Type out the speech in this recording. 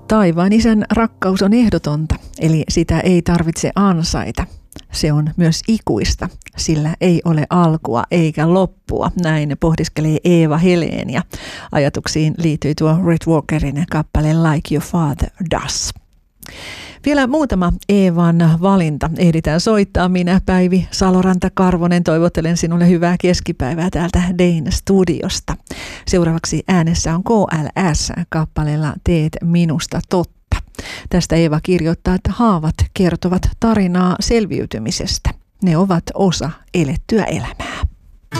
Taivaan isän rakkaus on ehdotonta, eli sitä ei tarvitse ansaita. Se on myös ikuista, sillä ei ole alkua eikä loppua. Näin pohdiskelee Eeva Helén ja ajatuksiin liittyy tuo Red Walkerin kappale Like Your Father Does. Vielä muutama Eevan valinta. Ehditään soittaa. Minä, Päivi Saloranta-Karvonen, toivottelen sinulle hyvää keskipäivää täältä Dane-studiosta. Seuraavaksi äänessä on KLS kappaleella Teet minusta totta. Tästä Eeva kirjoittaa, että haavat kertovat tarinaa selviytymisestä. Ne ovat osa elettyä elämää.